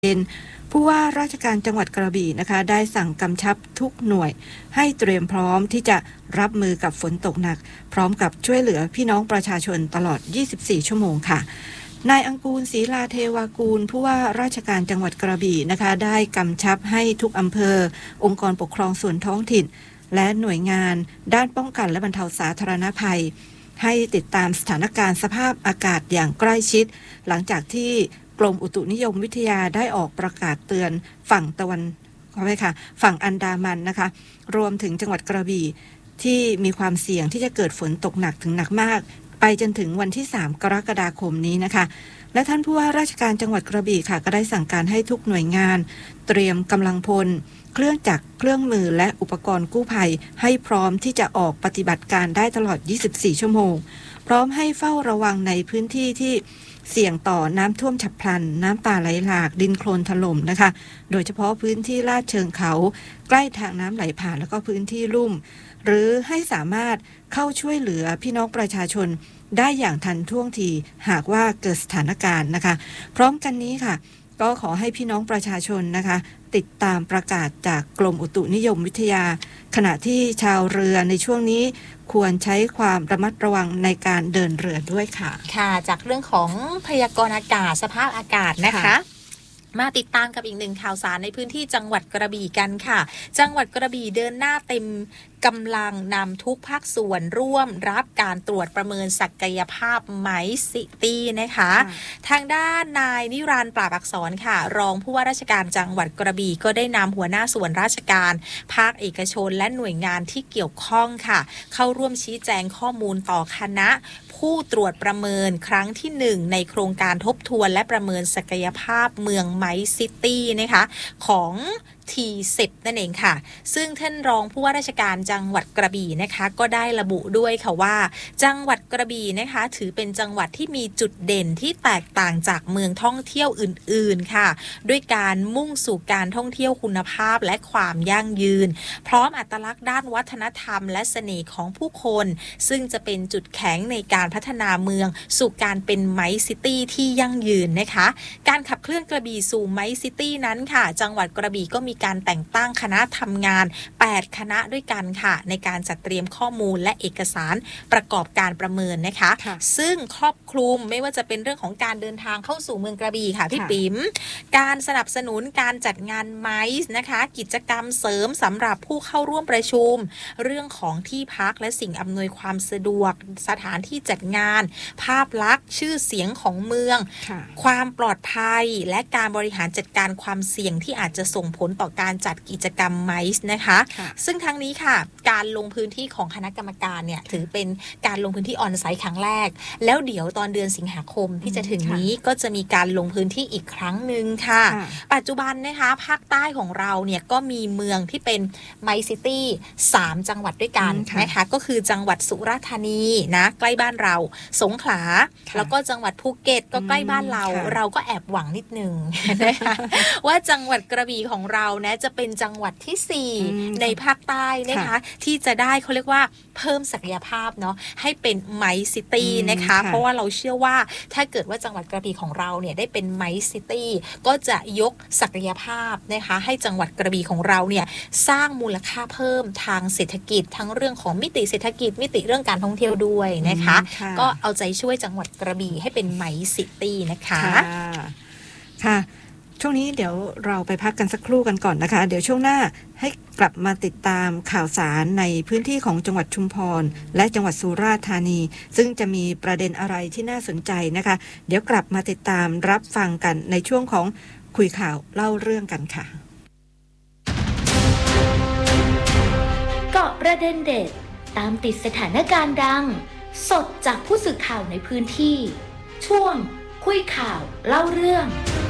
ผู้ว่าราชการจังหวัดกระบี่นะคะได้สั่งกำชับทุกหน่วยให้เตรียมพร้อมที่จะรับมือกับฝนตกหนักพร้อมกับช่วยเหลือพี่น้องประชาชนตลอด 24 ชั่วโมงค่ะนายอังกูลศรีลาเทวากูลผู้ว่าราชการจังหวัดกระบี่นะคะได้กำชับให้ทุกอำเภอองค์กรปกครองส่วนท้องถิ่นและหน่วยงานด้านป้องกันและบรรเทาสาธารณภัยให้ติดตามสถานการณ์สภาพอากาศอย่างใกล้ชิดหลังจากที่กรมอุตุนิยมวิทยาได้ออกประกาศเตือนฝั่งฝั่งอันดามันนะคะรวมถึงจังหวัดกระบี่ที่มีความเสี่ยงที่จะเกิดฝนตกหนักถึงหนักมากไปจนถึงวันที่3กรกฎาคมนี้นะคะและท่านผู้ว่าราชการจังหวัดกระบี่ค่ะก็ได้สั่งการให้ทุกหน่วยงานเตรียมกำลังพลเครื่องจักรเครื่องมือและอุปกรณ์กู้ภัยให้พร้อมที่จะออกปฏิบัติการได้ตลอด24ชั่วโมงพร้อมให้เฝ้าระวังในพื้นที่ที่เสี่ยงต่อน้ำท่วมฉับพลันน้ำป่าไหลหลากดินโคลนถล่มนะคะโดยเฉพาะพื้นที่ลาดเชิงเขาใกล้ทางน้ำไหลผ่านแล้วก็พื้นที่ลุ่มหรือให้สามารถเข้าช่วยเหลือพี่น้องประชาชนได้อย่างทันท่วงทีหากว่าเกิดสถานการณ์นะคะพร้อมกันนี้ค่ะก็ขอให้พี่น้องประชาชนนะคะติดตามประกาศจากกรมอุตุนิยมวิทยาขณะที่ชาวเรือในช่วงนี้ควรใช้ความระมัดระวังในการเดินเรือด้วยค่ะค่ะจากเรื่องของพยากรณ์อากาศสภาพอากาศนะคะมาติดตามกับอีกหนึ่งข่าวสารในพื้นที่จังหวัดกระบี่กันค่ะจังหวัดกระบี่เดินหน้าเต็มกำลังนำทุกภาคส่วนร่วมรับการตรวจประเมินศักยภาพไมซ์ซิตี้นะคะทางด้านนายนิรันดร์ปราบอักษรค่ะรองผู้ว่าราชการจังหวัดกระบี่ก็ได้นำหัวหน้าส่วนราชการภาคเอกชนและหน่วยงานที่เกี่ยวข้องค่ะเข้าร่วมชี้แจงข้อมูลต่อคณะผู้ตรวจประเมินครั้งที่1ในโครงการทบทวนและประเมินศักยภาพเมืองไมซ์ซิตี้นะคะของT10 นั่นเองค่ะซึ่งท่านรองผู้ว่าราชการจังหวัดกระบี่นะคะก็ได้ระบุด้วยค่ะว่าจังหวัดกระบี่นะคะถือเป็นจังหวัดที่มีจุดเด่นที่แตกต่างจากเมืองท่องเที่ยวอื่นๆค่ะด้วยการมุ่งสู่การท่องเที่ยวคุณภาพและความยั่งยืนพร้อมอัตลักษณ์ด้านวัฒนธรรมและเสน่ห์ของผู้คนซึ่งจะเป็นจุดแข็งในการพัฒนาเมืองสู่การเป็นไมซ์ซิตี้ที่ยั่งยืนนะคะการขับเคลื่อนกระบี่สู่ไมซ์ซิตี้นั้นค่ะจังหวัดกระบี่ก็มีการแต่งตั้งคณะทำงาน8คณะด้วยกันค่ะในการจัดเตรียมข้อมูลและเอกสารประกอบการประเมินนะคะซึ่งครอบคลุมไม่ว่าจะเป็นเรื่องของการเดินทางเข้าสู่เมืองกระบี่ค่ะพี่ปิ๋มการสนับสนุนการจัดงานไมซ์นะคะกิจกรรมเสริมสำหรับผู้เข้าร่วมประชุมเรื่องของที่พักและสิ่งอำนวยความสะดวกสถานที่จัดงานภาพลักษณ์ชื่อเสียงของเมืองความปลอดภัยและการบริหารจัดการความเสี่ยงที่อาจจะส่งผลต่อการจัดกิจกรรมไมซ์นะคะซึ่งทั้งนี้ค่ะการลงพื้นที่ของคณะกรรมการเนี่ยถือเป็นการลงพื้นที่ออนไซต์ครั้งแรกแล้วเดี๋ยวตอนเดือนสิงหาคมที่จะถึงนี้ก็จะมีการลงพื้นที่อีกครั้งหนึ่งค่ะปัจจุบันนะคะภาคใต้ของเราเนี่ยก็มีเมืองที่เป็นไมซ์ซิตี้3จังหวัดด้วยกันนะคะก็คือจังหวัดสุราษฎร์ธานีนะใกล้บ้านเราสงขลาแล้วก็จังหวัดภูเก็ตก็ใกล้บ้านเราก็แอบหวังนิดนึงนะคะว่าจังหวัดกระบี่ของเรานะจะเป็นจังหวัดที่4ในภาคใต้นะคะที่จะได้เขาเรียกว่าเพิ่มศักยภาพเนาะให้เป็นไมซ์ซิตี้นะคะเพราะว่าเราเชื่อว่าถ้าเกิดว่าจังหวัดกระบี่ของเราเนี่ยได้เป็นไมซ์ซิตี้ก็จะยกศักยภาพนะคะให้จังหวัดกระบี่ของเราเนี่ยสร้างมูลค่าเพิ่มทางเศรษฐกิจทั้งเรื่องของมิติเศรษฐกิจมิติเรื่องการท่องเที่ยวด้วยนะคะก็เอาใจช่วยจังหวัดกระบี่ให้เป็นไมซ์ซิตี้นะคะค่ะช่วงนี้เดี๋ยวเราไปพักกันสักครู่กันก่อนนะคะเดี๋ยวช่วงหน้าให้กลับมาติดตามข่าวสารในพื้นที่ของจังหวัดชุมพรและจังหวัดสุราษฎร์ธานีซึ่งจะมีประเด็นอะไรที่น่าสนใจนะคะเดี๋ยวกลับมาติดตามรับฟังกันในช่วงของคุยข่าวเล่าเรื่องกันค่ะเกาะประเด็นเด็ดตามติดสถานการณ์ดังสดจากผู้สื่อข่าวในพื้นที่ช่วงคุยข่าวเล่าเรื่อง